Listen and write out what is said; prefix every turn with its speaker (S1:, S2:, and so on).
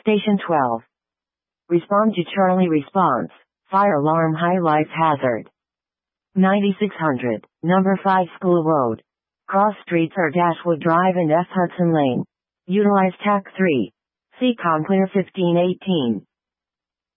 S1: Station 12. Respond to Charlie response. Fire alarm, high life hazard. 9600, number 5 School Road. Cross streets are Dashwood Drive and F. Hudson Lane. Utilize TAC 3. CCOM clear 1518.